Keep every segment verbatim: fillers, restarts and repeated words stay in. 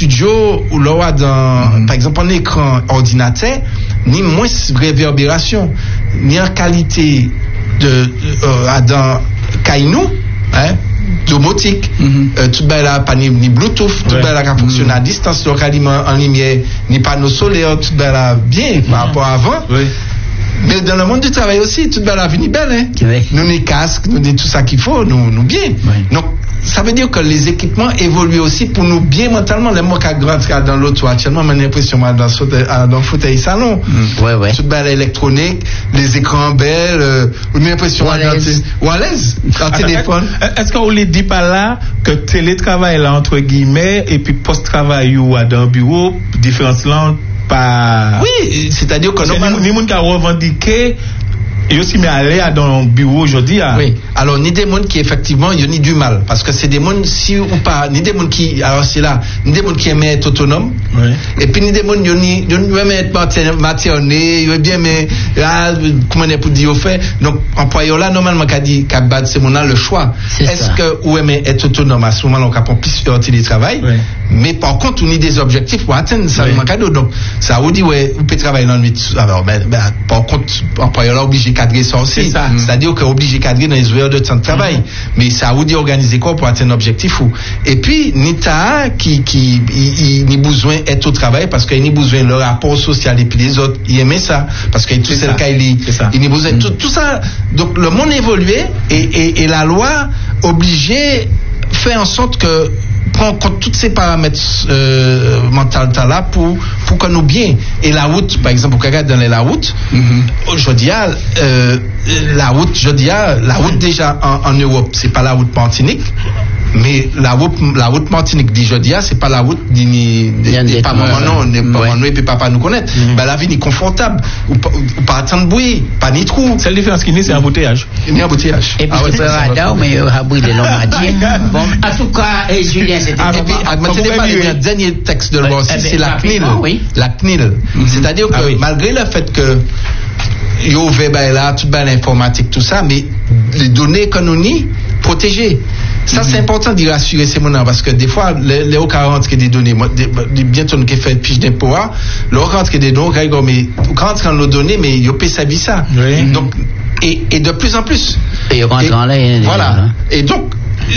studio ou là dans mm-hmm. par exemple un écran ordinateur ni moins réverbération ni en qualité de euh, dans Kainou hein domotique mm-hmm. euh, tout ben là pas ni, ni Bluetooth tout ouais. ben là qui fonctionne mm-hmm. à distance localement en lumière ni panneau solaire tout ben là bien mm-hmm. par rapport à avant oui. Mais dans le monde du travail aussi tout ben là vini belle hein oui. Nous les casques nous tout ça qu'il faut nous nous bien oui. Donc ça veut dire que les équipements évoluent aussi pour nous bien mentalement. Les mots qui rentrent dans l'auto actuellement, j'ai l'impression dans dans fauteuil salon. Mm. Ouais, ouais. Toute belle électronique, les écrans belles, euh, j'ai l'impression à l'aise. Ou à l'aise, dans le téléphone. Est-ce qu'on ne dit pas là que télétravail là entre guillemets et puis post-travail ou à dans le bureau, différence là pas. Oui, c'est-à-dire que normalement, les gens qui ont revendiqué. Et aussi, mais aller dans le bureau aujourd'hui. À... Oui. Alors, ni des gens qui, effectivement, ils ont du mal. Parce que c'est des gens, si ou pas, ni des gens qui, alors c'est là, ni des gens qui aiment être autonomes. Oui. Et puis, ni des gens qui aiment être materné, ils aiment bien, mais là, comment on est pour dire au fait. Donc, employeur là, normalement, qui a dit, qui a battu, c'est mon le choix. C'est Est-ce ça. que vous aimez être autonome à ce moment-là, on a plus de télétravail. Oui. Mais par contre, on a des objectifs pour atteindre ça, oui. cadeau. Donc, ça vous dit, ouais, vous pouvez travailler dans le nuit. Alors, ben, ben, par contre, employeur là, obligé cadrer ça aussi. C'est ça. C'est-à-dire qu'on est obligé de cadrer dans les heures de temps de travail. Mm-hmm. Mais ça vous dit organiser quoi pour atteindre l'objectif ou. Et puis, Nita, qui, qui, il, il a besoin d'être au travail parce qu'il a besoin de le rapport social et puis les autres, il aimait ça. Parce que tout c'est le cas, il, il a besoin de mm-hmm. tout, tout ça. Donc, le monde évoluait et, et, et la loi obligée fait en sorte que prend compte tous ces paramètres euh, mentaux là pour pour que nous bien et la route par exemple pour regarder dans la route mm-hmm. je dis euh, la route je dis la route déjà en, en Europe c'est pas la route Martinique mais la route la route Martinique dit je dis c'est pas la route ni ni pas maman non n'est pas maman et puis papa nous connaître mm-hmm. ben la vie est confortable ou, ou pas tant de bruit pas ni trou c'est la différence qui n'est c'est embouteillage ni embouteillage et puis ah, ouais, c'est radar mais à bruit de l'homme bon en tout cas et Julien c'était ah, et puis maintenant pas le dernier texte de loi aussi c'est la C N I L la C N I L c'est-à-dire que malgré le fait que il y a ben là toute belle informatique tout ça mais les données canoniques protégées ça mm-hmm. c'est important d'y rassurer ces moments parce que des fois les les quarante qui des données des bientôt qui fait fiche d'impôt le quarante qui des données mais quand on nos données mais il paye sa vie ça oui. Donc et et de plus en plus et, et là voilà et donc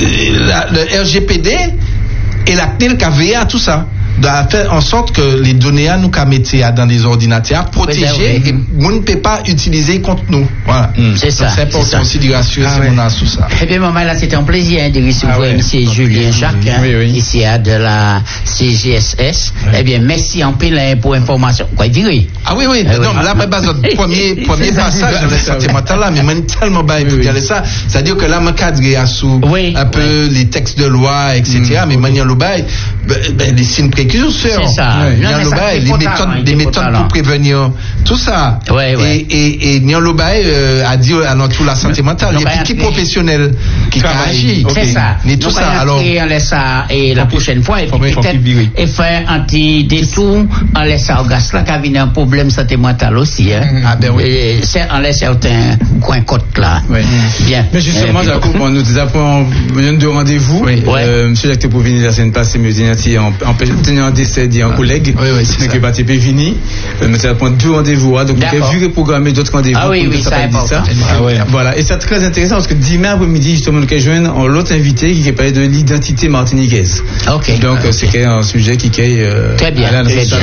la, le R G P D et la C N I L qui a veillé à tout ça doit faire en sorte que les données à nous qu'à mettre dans des ordinateurs protégés oui, oui. et on ne peut pas utiliser contre nous voilà mm. c'est ça c'est important aussi de rassurer ah, oui. sur ça et bien maman là c'était un plaisir hein, de recevoir ah, oui. monsieur Julien Jacques hein, oui, oui. ici à de la C G S S oui. Eh bien merci en pile pour l'information quoi dire ah oui oui ah, non oui. Là après base premier premier passage dans le sentimental là mais moi tellement bas pour regarder ça c'est à dire que là me cadrer à sous oui. un peu oui. les textes de loi etc mais manière le bail les signes précurseurs c'est ça ouais. non, le bail, les méthodes hein, des méthodes pour prévenir tout ça ouais, ouais. et et et Nian Lobaye euh, a dit à notre la santé mentale et puis qui professionnel qui agit c'est ça mais tout ça alors on laisse ça et la prochaine fois et peut-être et faire anti détour on laisse ça au gaz là qui vient un problème santé mentale aussi hein ah ben oui c'est on laisse certains coins côte là bien mais justement Jacob on nous avons de rendez-vous monsieur Jacques pour venir la semaine passée me dit en tenant un décès d'un collègue qui n'est pas T P Vini mais ça prend deux rendez-vous donc on a vu reprogrammer d'autres rendez-vous ah oui oui ça ça voilà et c'est très intéressant parce que dimanche après-midi justement nous avons l'autre invité qui parle de l'identité martiniquaise ok donc c'est un sujet qui est très bien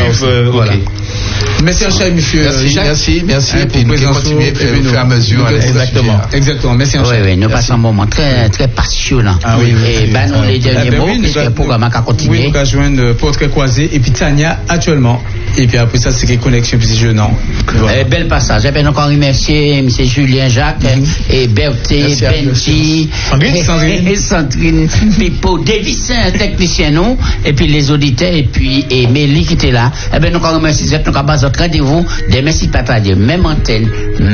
voilà merci cher monsieur merci merci et puis nous continuer au fur et à mesure exactement exactement merci oui oui nous passons un moment très très passionnant et ben nous les derniers mots puisque le programme a continué oui nous avons joindre Portrait Croisé et puis Tania actuellement et puis après ça c'est que connexion puis je non voilà. Bel passage et bien encore remercier monsieur Julien Jacques mm-hmm. et Berthe Benji Sandrine et Sandrine Pipo Davidson technicien nous et puis les auditeurs et puis et Mélie qui était là et bien encore remercier vous êtes nous avons rendez-vous des merci partager même antenne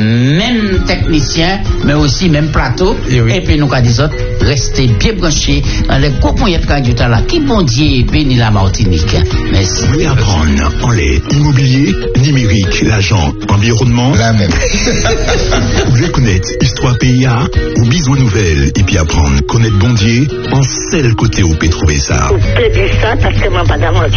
même technicien mais aussi même plateau et, oui. Et puis nous avons dit autres restez bien branchés dans les gros points de radio là qui bon Dieu béni la Martinique merci. Vous voulez apprendre en lait immobilier, numérique, l'agent, environnement. La même. Vous voulez connaître histoire P I A ou besoin nouvelles et puis apprendre connaître Bondier en seul côté où peut trouver ça. Vous plaît ça parce que moi pas d'amour.